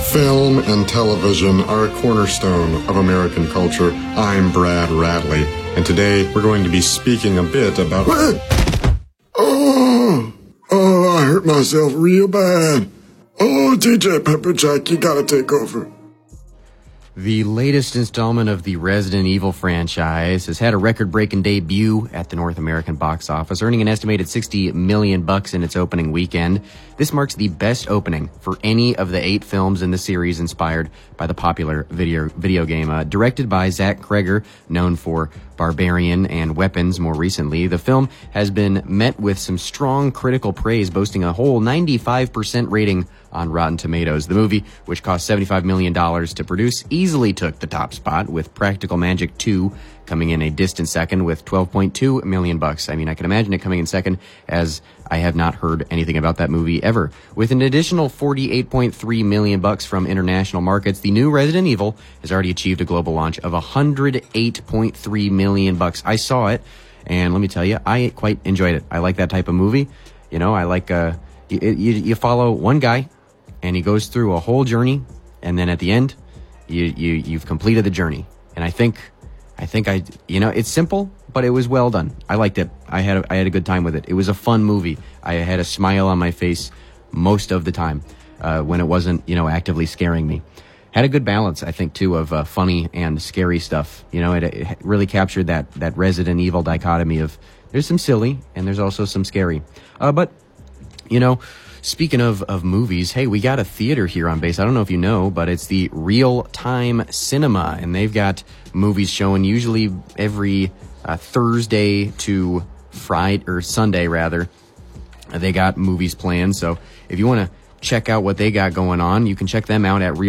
Film and television are a cornerstone of American culture. I'm Brad Radley, and today we're going to be speaking a bit about... Oh, I hurt myself real bad. Oh, TJ Pepperjack, you gotta take over. The latest installment of the Resident Evil franchise has had a record-breaking debut at the North American box office, earning an estimated $60 million in its opening weekend. This marks the best opening for any of the 8 films in the series inspired by the popular video game. Directed by Zach Kreger, known for Barbarian and Weapons more recently, the film has been met with some strong critical praise, boasting a whole 95% rating on Rotten Tomatoes. The movie, which cost $75 million to produce, easily took the top spot, with Practical Magic 2 coming in a distant second with $12.2 million. I mean, I can imagine it coming in second, as I have not heard anything about that movie ever. With an additional $48.3 million from international markets, the new Resident Evil has already achieved a global launch of $108.3 million. I saw it, and let me tell you, I quite enjoyed it. I like that type of movie. You know, I like, you follow one guy, and he goes through a whole journey, and then at the end, you've completed the journey. And I think it's simple, but it was well done. I liked it. I had a good time with it. It was a fun movie. I had a smile on my face most of the time, when it wasn't, actively scaring me. Had a good balance, I think, too, of funny and scary stuff. It really captured that Resident Evil dichotomy of there's some silly and there's also some scary. But speaking of movies, hey, we got a theater here on base. I don't know if you know, but it's the Real Time Cinema, and they've got movies showing usually every Thursday to Friday, or Sunday rather. They got movies planned, so if you want to check out what they got going on, you can check them out at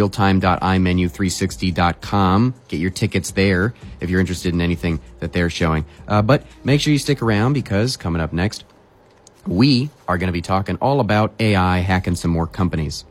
realtime.imenu360.com. Get your tickets there if you're interested in anything that they're showing. But make sure you stick around, because coming up next, we are going to be talking all about AI hacking some more companies.